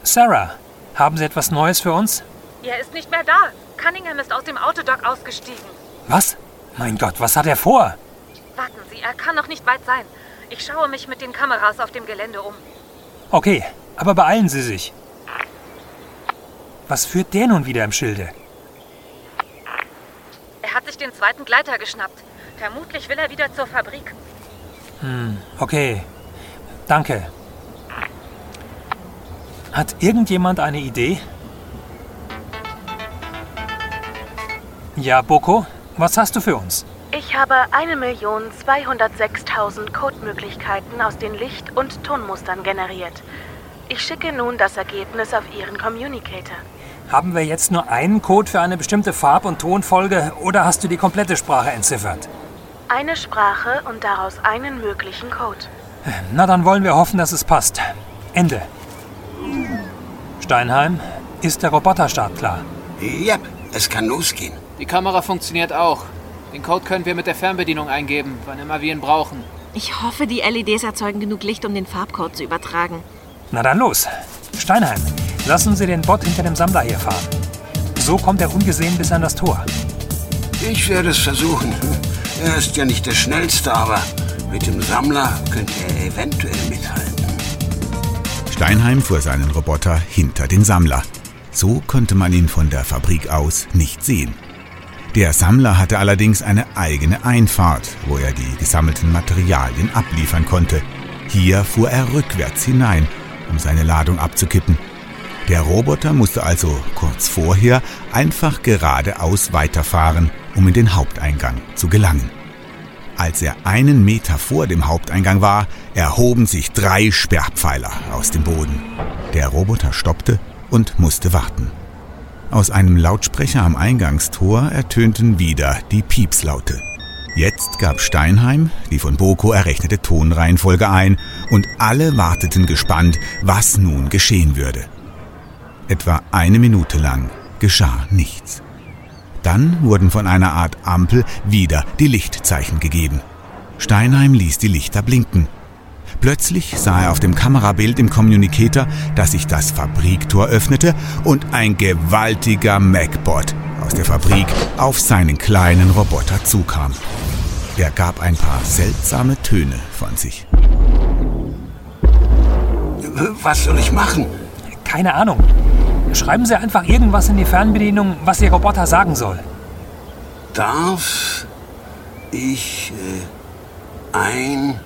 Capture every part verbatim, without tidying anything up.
Sarah, haben Sie etwas Neues für uns? Er ist nicht mehr da. Cunningham ist aus dem Autodock ausgestiegen. Was? Mein Gott, was hat er vor? Warten Sie, er kann noch nicht weit sein. Ich schaue mich mit den Kameras auf dem Gelände um. Okay, aber beeilen Sie sich. Was führt der nun wieder im Schilde? Er hat sich den zweiten Gleiter geschnappt. Vermutlich will er wieder zur Fabrik. Hm, okay. Danke. Hat irgendjemand eine Idee? Ja, Boko, was hast du für uns? Ich habe eine Million zweihundertsechstausend Codemöglichkeiten aus den Licht- und Tonmustern generiert. Ich schicke nun das Ergebnis auf Ihren Communicator. Haben wir jetzt nur einen Code für eine bestimmte Farb- und Tonfolge oder hast du die komplette Sprache entziffert? Eine Sprache und daraus einen möglichen Code. Na, dann wollen wir hoffen, dass es passt. Ende. Steinheim, ist der Roboterstart klar? Ja, es kann losgehen. Die Kamera funktioniert auch. Den Code können wir mit der Fernbedienung eingeben, wann immer wir ihn brauchen. Ich hoffe, die L E Ds erzeugen genug Licht, um den Farbcode zu übertragen. Na dann los. Steinheim, lassen Sie den Bot hinter dem Sammler hier fahren. So kommt er ungesehen bis an das Tor. Ich werde es versuchen. Er ist ja nicht der Schnellste, aber mit dem Sammler könnte er eventuell mithalten. Steinheim fuhr seinen Roboter hinter den Sammler. So konnte man ihn von der Fabrik aus nicht sehen. Der Sammler hatte allerdings eine eigene Einfahrt, wo er die gesammelten Materialien abliefern konnte. Hier fuhr er rückwärts hinein, um seine Ladung abzukippen. Der Roboter musste also kurz vorher einfach geradeaus weiterfahren, um in den Haupteingang zu gelangen. Als er einen Meter vor dem Haupteingang war, erhoben sich drei Sperrpfeiler aus dem Boden. Der Roboter stoppte und musste warten. Aus einem Lautsprecher am Eingangstor ertönten wieder die Piepslaute. Jetzt gab Steinheim die von Boko errechnete Tonreihenfolge ein und alle warteten gespannt, was nun geschehen würde. Etwa eine Minute lang geschah nichts. Dann wurden von einer Art Ampel wieder die Lichtzeichen gegeben. Steinheim ließ die Lichter blinken. Plötzlich sah er auf dem Kamerabild im Communicator, dass sich das Fabriktor öffnete und ein gewaltiger Macbot aus der Fabrik auf seinen kleinen Roboter zukam. Er gab ein paar seltsame Töne von sich. Was soll ich machen? Keine Ahnung. Schreiben Sie einfach irgendwas in die Fernbedienung, was Ihr Roboter sagen soll. Darf ich äh, eintreten?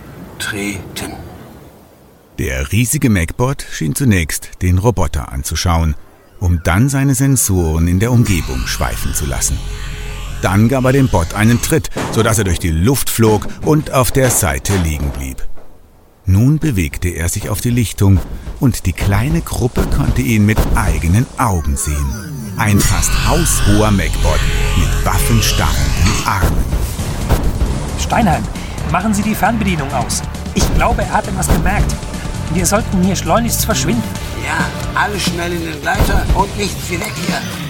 Der riesige Macbot schien zunächst den Roboter anzuschauen, um dann seine Sensoren in der Umgebung schweifen zu lassen. Dann gab er dem Bot einen Tritt, sodass er durch die Luft flog und auf der Seite liegen blieb. Nun bewegte er sich auf die Lichtung und die kleine Gruppe konnte ihn mit eigenen Augen sehen. Ein fast haushoher Macbot mit waffenstarrenden Armen. Steinheim, machen Sie die Fernbedienung aus. Ich glaube, er hat etwas gemerkt. Wir sollten hier schleunigst verschwinden. Ja, alle schnell in den Gleiter und nicht viel weg hier.